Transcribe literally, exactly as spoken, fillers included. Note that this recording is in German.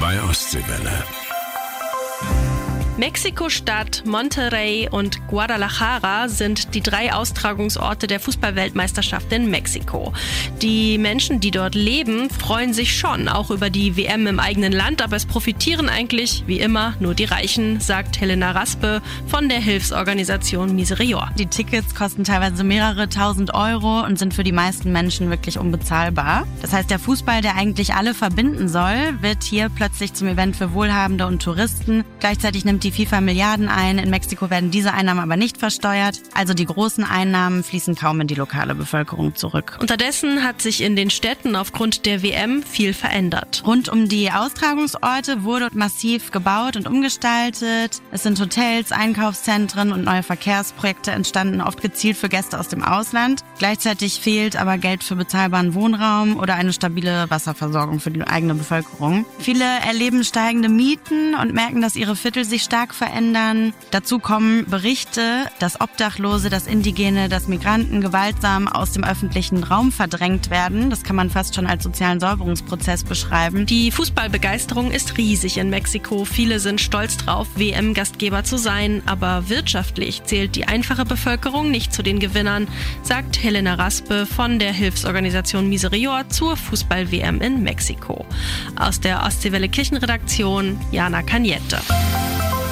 bei Ostseewelle. Mexiko-Stadt, Monterrey und Guadalajara sind die drei Austragungsorte der Fußball-Weltmeisterschaft in Mexiko. Die Menschen, die dort leben, freuen sich schon auch über die W M im eigenen Land, aber es profitieren eigentlich, wie immer, nur die Reichen, sagt Helena Raspe von der Hilfsorganisation Miserior. Die Tickets kosten teilweise mehrere tausend Euro und sind für die meisten Menschen wirklich unbezahlbar. Das heißt, der Fußball, der eigentlich alle verbinden soll, wird hier plötzlich zum Event für Wohlhabende und Touristen. Gleichzeitig nimmt die FIFA Milliarden ein. In Mexiko werden diese Einnahmen aber nicht versteuert. Also die großen Einnahmen fließen kaum in die lokale Bevölkerung zurück. Unterdessen hat sich in den Städten aufgrund der W M viel verändert. Rund um die Austragungsorte wurde massiv gebaut und umgestaltet. Es sind Hotels, Einkaufszentren und neue Verkehrsprojekte entstanden, oft gezielt für Gäste aus dem Ausland. Gleichzeitig fehlt aber Geld für bezahlbaren Wohnraum oder eine stabile Wasserversorgung für die eigene Bevölkerung. Viele erleben steigende Mieten und merken, dass ihre Viertel sich stark verändern. Dazu kommen Berichte, dass Obdachlose, dass Indigene, dass Migranten gewaltsam aus dem öffentlichen Raum verdrängt werden. Das kann man fast schon als sozialen Säuberungsprozess beschreiben. Die Fußballbegeisterung ist riesig in Mexiko. Viele sind stolz drauf, W M-Gastgeber zu sein. Aber wirtschaftlich zählt die einfache Bevölkerung nicht zu den Gewinnern, sagt Helena Raspe von der Hilfsorganisation Miserior zur Fußball-W M in Mexiko. Aus der Ostseewelle Kirchenredaktion, Jana Cañete.